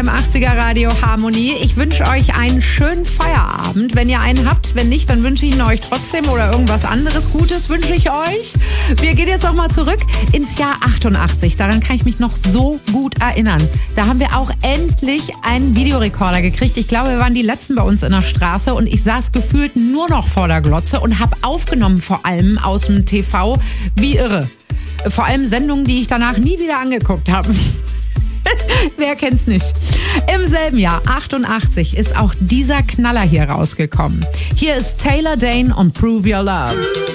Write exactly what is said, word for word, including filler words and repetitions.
beim achtziger Radio Harmonie. Ich wünsche euch einen schönen Feierabend. Wenn ihr einen habt, wenn nicht, dann wünsche ich ihn euch trotzdem oder irgendwas anderes Gutes wünsche ich euch. Wir gehen jetzt nochmal zurück ins Jahr achtundachtzig. Daran kann ich mich noch so gut erinnern. Da haben wir auch endlich einen Videorekorder gekriegt. Ich glaube, wir waren die Letzten bei uns in der Straße und ich saß gefühlt nur noch vor der Glotze und habe aufgenommen, vor allem aus dem T V, wie irre. Vor allem Sendungen, die ich danach nie wieder angeguckt habe. Wer kennt's nicht? Im selben Jahr, achtundachtzig, ist auch dieser Knaller hier rausgekommen. Hier ist Taylor Dayne und Prove Your Love.